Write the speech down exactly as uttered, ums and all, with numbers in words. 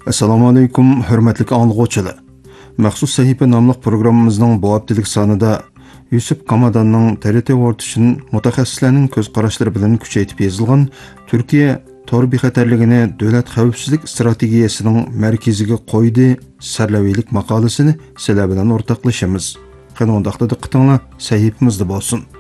Assalomu alaykum, hurmatli anglag'uvchilar. Maxsus sahifa nomli programmamizning bu haftalik sonida Yusuf Kamadanning T R T World uchun mutaxassislarning ko'z qarashlari bilan kuchaytirib yozilgan Turkiya tor bexatarligini davlat xavfsizlik strategiyasining markaziga qo'ydi sarlaviylik maqolasini sizlar bilan o'rtoqlashamiz. Qani undaqda diqqatinglar sahifamizda bo'lsin.